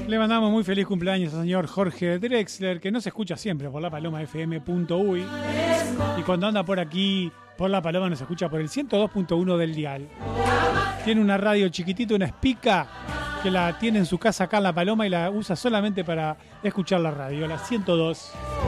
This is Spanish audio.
Le mandamos muy feliz cumpleaños al señor Jorge Drexler, que no se escucha siempre por la palomafm.uy. Y cuando anda por aquí, por la paloma, nos escucha por el 102.1 del dial. Tiene una radio chiquitita, una espica, que la tiene en su casa acá en La Paloma y la usa solamente para escuchar la radio, la 102.